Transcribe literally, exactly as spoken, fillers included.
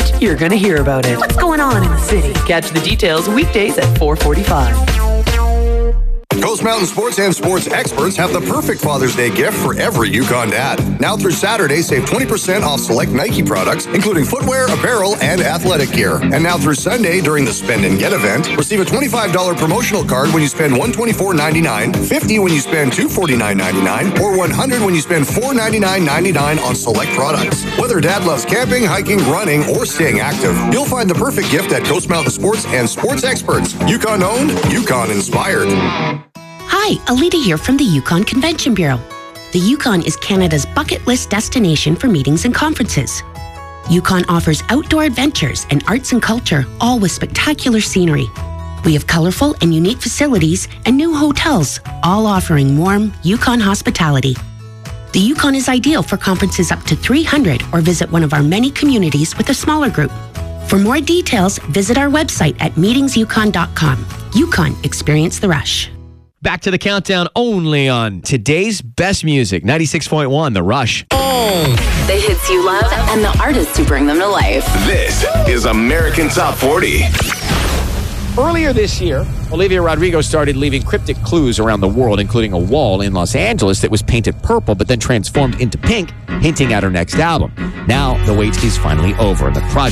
it, you're going to hear about it. What's going on in the city? Catch the details weekdays at four forty-five. Coast Mountain Sports and Sports Experts have the perfect Father's Day gift for every Yukon dad. Now through Saturday, save twenty percent off select Nike products, including footwear, apparel, and athletic gear. And now through Sunday, during the Spend and Get event, receive a twenty-five dollars promotional card when you spend one hundred twenty-four dollars and ninety-nine cents, fifty dollars when you spend two hundred forty-nine dollars and ninety-nine cents, or one hundred dollars when you spend four hundred ninety-nine dollars and ninety-nine cents on select products. Whether dad loves camping, hiking, running, or staying active, you'll find the perfect gift at Coast Mountain Sports and Sports Experts. Yukon owned, Yukon inspired. Hi, Alita here from the Yukon Convention Bureau. The Yukon is Canada's bucket list destination for meetings and conferences. Yukon offers outdoor adventures and arts and culture, all with spectacular scenery. We have colorful and unique facilities and new hotels, all offering warm Yukon hospitality. The Yukon is ideal for conferences up to three hundred or visit one of our many communities with a smaller group. For more details, visit our website at meetings yukon dot com. Yukon, experience the rush. Back to the countdown only on today's best music, ninety-six point one, The Rush. Oh. The hits you love and the artists who bring them to life. This is American Top forty. Earlier this year, Olivia Rodrigo started leaving cryptic clues around the world, including a wall in Los Angeles that was painted purple but then transformed into pink, hinting at her next album. Now, the wait is finally over, and the project